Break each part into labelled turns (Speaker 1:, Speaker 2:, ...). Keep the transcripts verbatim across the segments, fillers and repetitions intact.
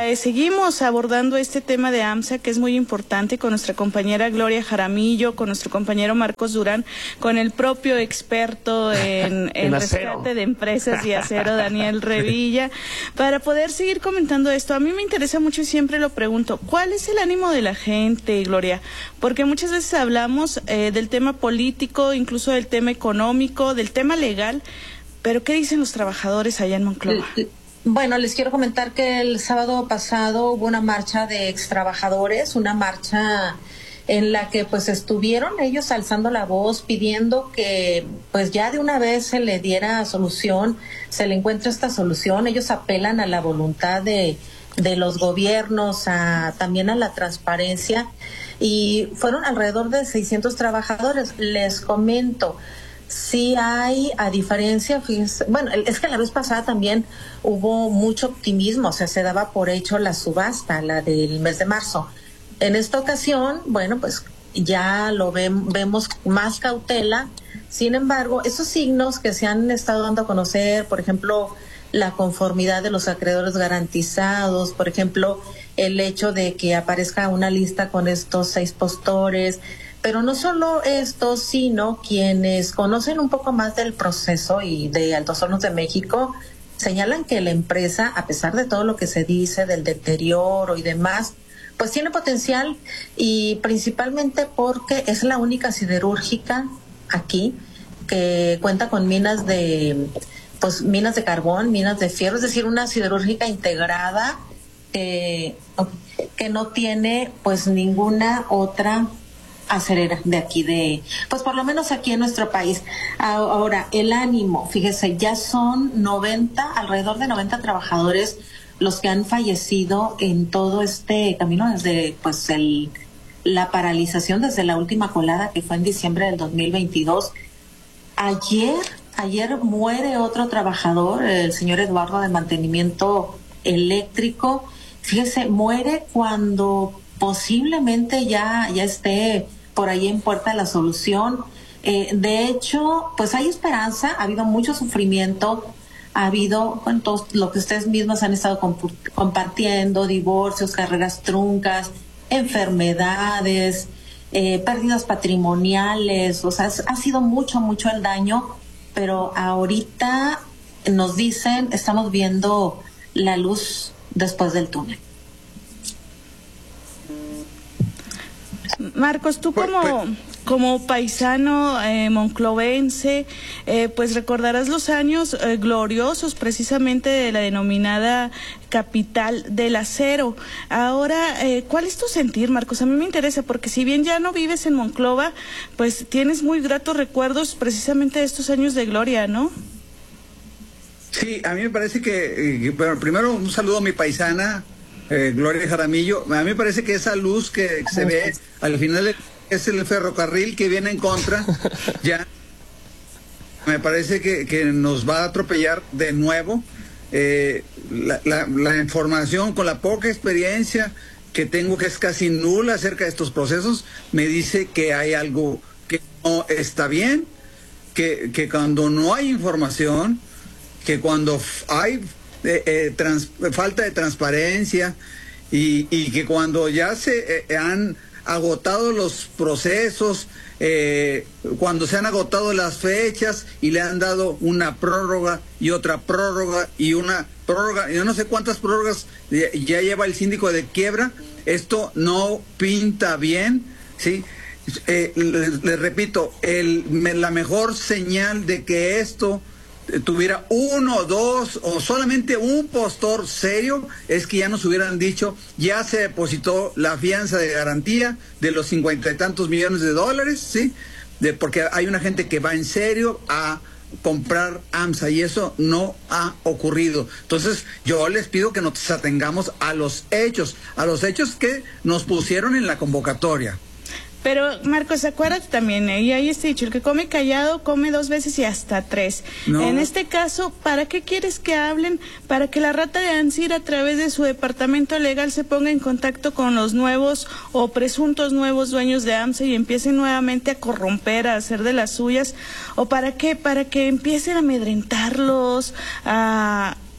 Speaker 1: eh, seguimos abordando este tema de AMSA, que es muy importante, con nuestra compañera Gloria Jaramillo, con nuestro compañero Marcos Durán, con el propio experto en, en rescate de empresas y acero, Daniel Revilla, para poder seguir comentando esto. A mí me interesa mucho y siempre lo pregunto, ¿cuál es el ánimo de la gente, Gloria? Porque muchas veces hablamos eh, del tema político, incluso del tema económico, del tema legal, pero ¿qué dicen los trabajadores allá en Monclova?
Speaker 2: Bueno, les quiero comentar que el sábado pasado hubo una marcha de extrabajadores, una marcha en la que pues estuvieron ellos alzando la voz, pidiendo que pues ya de una vez se le diera solución, se le encuentre esta solución. Ellos apelan a la voluntad de, de los gobiernos, a, también a la transparencia, y fueron alrededor de seiscientos trabajadores. Les comento, sí hay, a diferencia, fíjense, bueno, es que la vez pasada también hubo mucho optimismo, o sea, se daba por hecho la subasta, la del mes de marzo. En esta ocasión, bueno, pues ya lo ven, vemos más cautela. Sin embargo, esos signos que se han estado dando a conocer, por ejemplo, la conformidad de los acreedores garantizados, por ejemplo, el hecho de que aparezca una lista con estos seis postores, pero no solo esto, sino quienes conocen un poco más del proceso y de Altos Hornos de México señalan que la empresa, a pesar de todo lo que se dice del deterioro y demás, pues tiene potencial, y principalmente porque es la única siderúrgica aquí que cuenta con minas de, pues minas de carbón, minas de fierro, es decir, una siderúrgica integrada eh, que no tiene pues ninguna otra acerera de aquí, de pues por lo menos aquí en nuestro país. Ahora, el ánimo, fíjese, ya son noventa, alrededor de noventa trabajadores los que han fallecido en todo este camino desde pues el la paralización, desde la última colada que fue en diciembre del dos mil veintidós. Ayer, ayer muere otro trabajador, el señor Eduardo, de mantenimiento eléctrico. Fíjese, muere cuando posiblemente ya, ya esté por ahí en puerta la solución. Eh, de hecho, pues hay esperanza, ha habido mucho sufrimiento, ha habido, bueno, todo lo que ustedes mismos han estado comp- compartiendo, divorcios, carreras truncas, enfermedades, eh, pérdidas patrimoniales, o sea, ha sido mucho, mucho el daño, pero ahorita nos dicen, estamos viendo la luz después del túnel.
Speaker 1: Marcos, tú como, como paisano eh, monclovense, eh, pues recordarás los años eh, gloriosos precisamente de la denominada capital del acero. Ahora, eh, ¿cuál es tu sentir, Marcos? A mí me interesa, porque si bien ya no vives en Monclova, pues tienes muy gratos recuerdos precisamente de estos años de gloria, ¿no?
Speaker 3: Sí, a mí me parece que, eh, bueno, primero un saludo a mi paisana, Eh, Gloria Jaramillo. A mí me parece que esa luz que se ve al final es el ferrocarril que viene en contra. Ya me parece que, que nos va a atropellar de nuevo. Eh, la, la, la información, con la poca experiencia que tengo, que es casi nula acerca de estos procesos, me dice que hay algo que no está bien, que, que cuando no hay información, que cuando hay Eh, eh, trans, falta de transparencia, y, y que cuando ya se eh, han agotado los procesos, eh, cuando se han agotado las fechas y le han dado una prórroga y otra prórroga y una prórroga, yo no sé cuántas prórrogas ya, ya lleva el síndico de quiebra, esto no pinta bien, ¿sí? Eh, les, les repito, el, me, la mejor señal de que esto tuviera uno, dos o solamente un postor serio es que ya nos hubieran dicho, ya se depositó la fianza de garantía de los cincuenta y tantos millones de dólares, ¿sí? De, porque hay una gente que va en serio a comprar AMSA y eso no ha ocurrido. Entonces yo les pido que nos atengamos a los hechos, a los hechos que nos pusieron en la convocatoria.
Speaker 1: Pero, Marcos, acuérdate también, ¿eh? Y ahí está dicho, el que come callado come dos veces y hasta tres. No. En este caso, ¿para qué quieres que hablen? Para que la rata de ANSIR, a través de su departamento legal, se ponga en contacto con los nuevos o presuntos nuevos dueños de AMSA y empiecen nuevamente a corromper, a hacer de las suyas. ¿O para qué? Para que empiecen a amedrentarlos, a...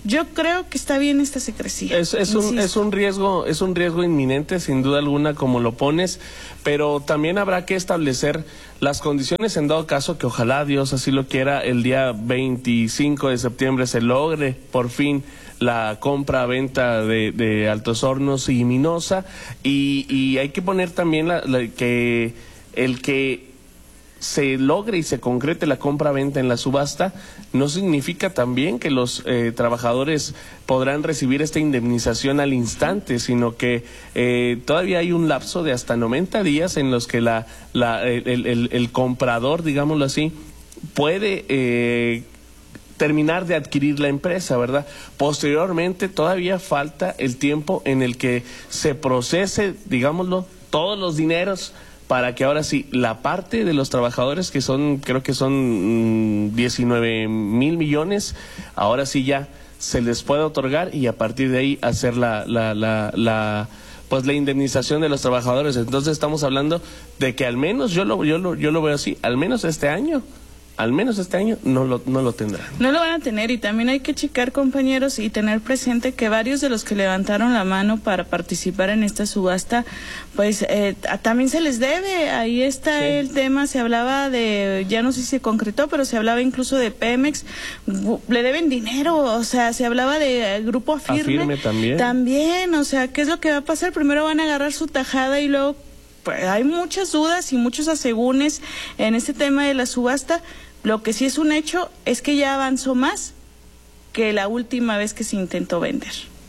Speaker 1: Yo creo que está bien esta secrecía.
Speaker 4: Es, es un es un riesgo es un riesgo inminente, sin duda alguna, como lo pones, pero también habrá que establecer las condiciones en dado caso que ojalá Dios así lo quiera, el día veinticinco de septiembre se logre por fin la compra-venta de, de Altos Hornos y Minosa, y, y hay que poner también la, la, que el que se logre y se concrete la compra-venta en la subasta, no significa también que los eh, trabajadores podrán recibir esta indemnización al instante, sino que eh, todavía hay un lapso de hasta noventa días en los que la, la el, el, el comprador, digámoslo así, puede eh, terminar de adquirir la empresa, ¿verdad? Posteriormente todavía falta el tiempo en el que se procese, digámoslo, todos los dineros, para que ahora sí, la parte de los trabajadores, que son, creo que son mmm, diecinueve mil millones, ahora sí ya se les puede otorgar y a partir de ahí hacer la, la, la, la, pues la indemnización de los trabajadores. Entonces estamos hablando de que al menos, yo lo, yo lo, yo lo veo así, al menos este año, al menos este año no lo, no lo tendrán.
Speaker 1: No lo van a tener, y también hay que checar, compañeros, y tener presente que varios de los que levantaron la mano para participar en esta subasta, pues eh, también se les debe. Ahí está sí. El tema, se hablaba de, ya no sé si se concretó, pero se hablaba incluso de Pemex, le deben dinero, o sea, se hablaba de eh, Grupo Afirme.
Speaker 4: Afirme también.
Speaker 1: También, o sea, ¿qué es lo que va a pasar? Primero van a agarrar su tajada y luego pues, hay muchas dudas y muchos asegúnes en este tema de la subasta. Lo que sí es un hecho es que ya avanzó más que la última vez que se intentó vender.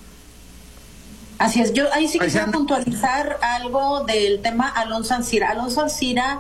Speaker 2: Así es, yo ahí sí quisiera puntualizar algo del tema Alonso Ancira. Alonso Ancira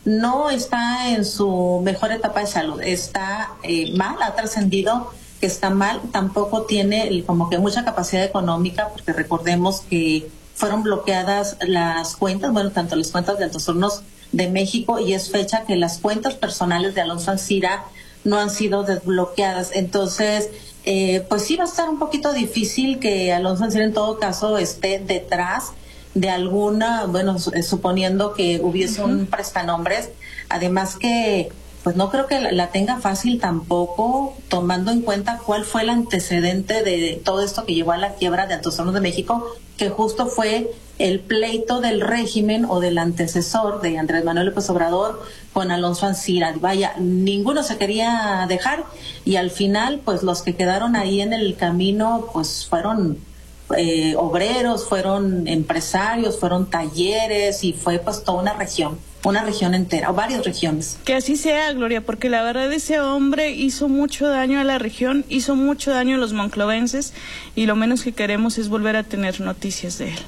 Speaker 2: no está en su mejor etapa de salud, está eh, mal, ha trascendido que está mal, tampoco tiene el, como que mucha capacidad económica, porque recordemos que fueron bloqueadas las cuentas, bueno, tanto las cuentas de Altos Hornos de México, y es fecha que las cuentas personales de Alonso Ancira no han sido desbloqueadas. Entonces, eh, pues sí va a estar un poquito difícil que Alonso Ancira en todo caso esté detrás de alguna, bueno, suponiendo que hubiese uh-huh. un prestanombres, además que pues no creo que la, la tenga fácil tampoco, tomando en cuenta cuál fue el antecedente de todo esto que llevó a la quiebra de Altos Hornos de México, que justo fue el pleito del régimen o del antecesor de Andrés Manuel López Obrador con Alonso Ancira. Vaya, ninguno se quería dejar, y al final pues los que quedaron ahí en el camino pues fueron eh, obreros, fueron empresarios, fueron talleres, y fue pues toda una región, una región entera, o varias regiones.
Speaker 1: Que así sea, Gloria, porque la verdad ese hombre hizo mucho daño a la región, hizo mucho daño a los monclovenses, y lo menos que queremos es volver a tener noticias de él.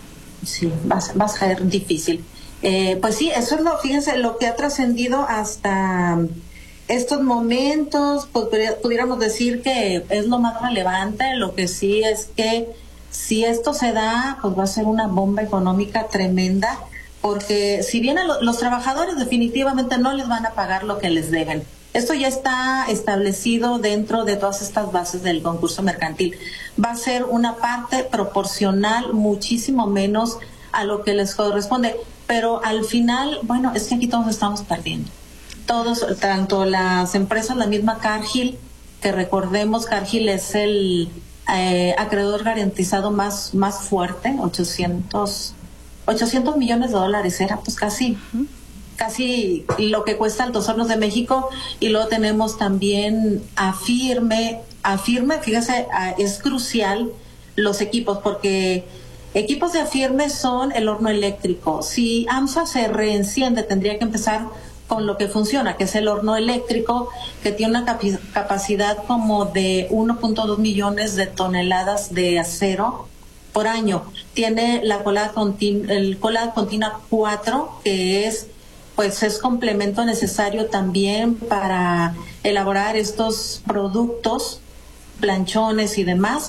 Speaker 2: Sí, va, va a ser difícil. Eh, pues sí, eso es lo, fíjense, lo que ha trascendido hasta estos momentos, pues pudiéramos decir que es lo más relevante. Lo que sí es que si esto se da, pues va a ser una bomba económica tremenda, porque si bien a lo, los trabajadores definitivamente no les van a pagar lo que les deben. Esto ya está establecido dentro de todas estas bases del concurso mercantil. Va a ser una parte proporcional, muchísimo menos a lo que les corresponde. Pero al final, bueno, es que aquí todos estamos perdiendo. Todos, tanto las empresas, la misma Cargill, que recordemos, Cargill es el eh, acreedor garantizado más, más fuerte, ochocientos millones de dólares, era pues casi... Uh-huh. casi lo que cuesta Altos Hornos de México. Y luego tenemos también Afirme, Afirme, fíjese, es crucial los equipos, porque equipos de Afirme son el horno eléctrico. Si AMSA se reenciende, tendría que empezar con lo que funciona, que es el horno eléctrico, que tiene una capi- capacidad como de uno punto dos millones de toneladas de acero por año. Tiene la colada continua, el colada continua cuatro, que es pues es complemento necesario también para elaborar estos productos, planchones y demás,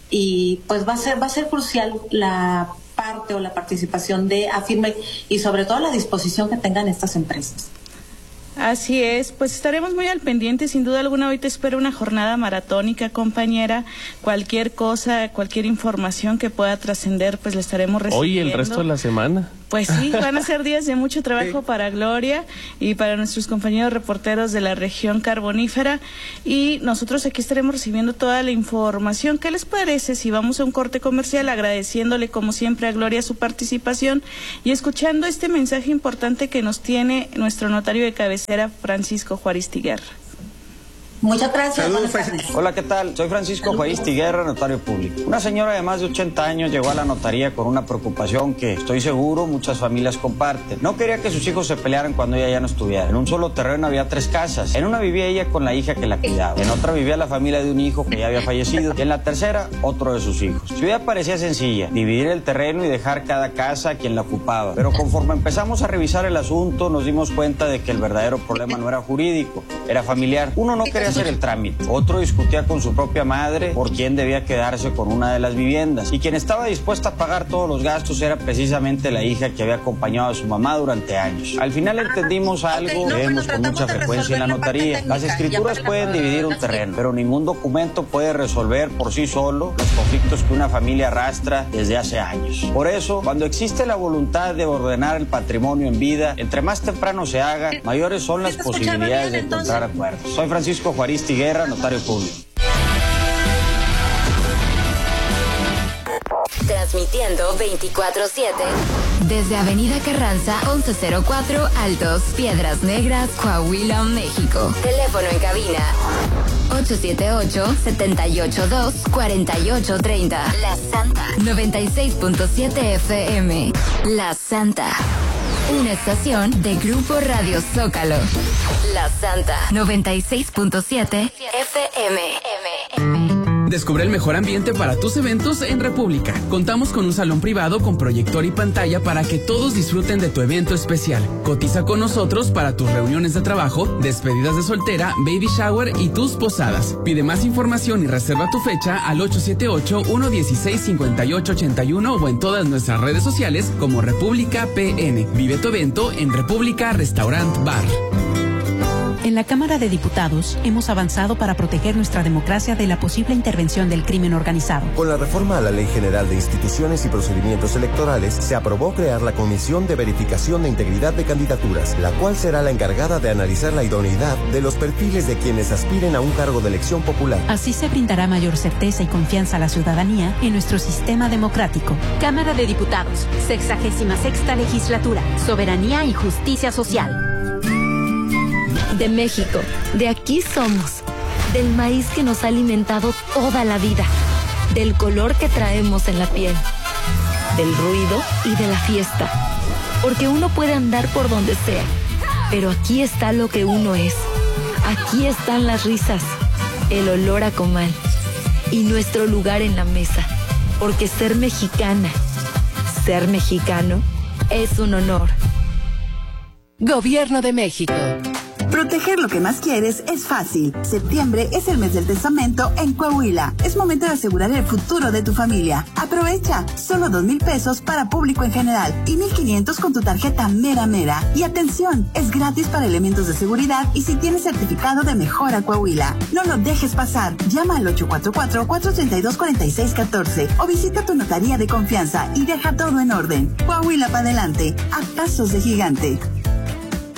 Speaker 2: y pues va a ser va a ser crucial la parte o la participación de Afirme, y sobre todo la disposición que tengan estas empresas.
Speaker 1: Así es, pues estaremos muy al pendiente, sin duda alguna. Hoy te espero una jornada maratónica, compañera. Cualquier cosa, cualquier información que pueda trascender, pues le estaremos recibiendo.
Speaker 4: Hoy y el resto de la semana.
Speaker 1: Pues sí, van a ser días de mucho trabajo sí. para Gloria y para nuestros compañeros reporteros de la región carbonífera, y nosotros aquí estaremos recibiendo toda la información. ¿Qué les parece si vamos a un corte comercial, agradeciéndole como siempre a Gloria su participación y escuchando este mensaje importante que nos tiene nuestro notario de cabecera, Francisco Juaristi Guerra?
Speaker 5: Muchas gracias.
Speaker 3: Saludos,
Speaker 6: hola, ¿qué tal? Soy Francisco Juaristi Guerra, notario público. Una señora de más de ochenta años llegó a la notaría con una preocupación que estoy seguro muchas familias comparten. No quería que sus hijos se pelearan cuando ella ya no estuviera. En un solo terreno había tres casas. En una vivía ella con la hija que la cuidaba. En otra vivía la familia de un hijo que ya había fallecido. Y en la tercera, otro de sus hijos. Su idea parecía sencilla: dividir el terreno y dejar cada casa a quien la ocupaba. Pero conforme empezamos a revisar el asunto, nos dimos cuenta de que el verdadero problema no era jurídico, era familiar. Uno no quería hacer el trámite, otro discutía con su propia madre por quién debía quedarse con una de las viviendas, y quien estaba dispuesta a pagar todos los gastos era precisamente la hija que había acompañado a su mamá durante años. Al final entendimos algo que vemos con mucha frecuencia en la notaría: las escrituras pueden dividir un terreno, pero ningún documento puede resolver por sí solo los conflictos que una familia arrastra desde hace años. Por eso, cuando existe la voluntad de ordenar el patrimonio en vida, entre más temprano se haga, mayores son las posibilidades de encontrar acuerdos. Soy Francisco Juaristi Guerra, notario público.
Speaker 7: Transmitiendo veinticuatro siete desde Avenida Carranza once cero cuatro Altos, Piedras Negras, Coahuila, México. Teléfono en cabina ocho siete ocho, siete ocho dos, cuatro ocho tres cero. La Santa noventa y seis punto siete F M. La Santa, una estación de Grupo Radio Zócalo. La Santa noventa y seis punto siete F M.
Speaker 8: Descubre el mejor ambiente para tus eventos en República. Contamos con un salón privado con proyector y pantalla para que todos disfruten de tu evento especial. Cotiza con nosotros para tus reuniones de trabajo, despedidas de soltera, baby shower y tus posadas. Pide más información y reserva tu fecha al ocho siete ocho, uno uno seis, cinco ocho ocho uno o en todas nuestras redes sociales como República P N. Vive tu evento en República Restaurant Bar.
Speaker 9: En la Cámara de Diputados hemos avanzado para proteger nuestra democracia de la posible intervención del crimen organizado.
Speaker 10: Con la reforma a la Ley General de Instituciones y Procedimientos Electorales, se aprobó crear la Comisión de Verificación de Integridad de Candidaturas, la cual será la encargada de analizar la idoneidad de los perfiles de quienes aspiren a un cargo de elección popular.
Speaker 9: Así se brindará mayor certeza y confianza a la ciudadanía en nuestro sistema democrático.
Speaker 11: Cámara de Diputados, sexagésima sexta legislatura, soberanía y justicia social.
Speaker 12: De México, de aquí somos, del maíz que nos ha alimentado toda la vida, del color que traemos en la piel, del ruido y de la fiesta, porque uno puede andar por donde sea, pero aquí está lo que uno es, aquí están las risas, el olor a comal y nuestro lugar en la mesa, porque ser mexicana, ser mexicano es un honor.
Speaker 13: Gobierno de México.
Speaker 14: Proteger lo que más quieres es fácil. Septiembre es el mes del testamento en Coahuila. Es momento de asegurar el futuro de tu familia. Aprovecha. Solo dos mil pesos para público en general y mil quinientos con tu tarjeta Mera Mera. Y atención, es gratis para elementos de seguridad y si tienes certificado de Mejora Coahuila. No lo dejes pasar. Llama al ocho cuatro cuatro, cuatro tres dos, cuatro seis uno cuatro o visita tu notaría de confianza y deja todo en orden. Coahuila para adelante, a pasos de gigante.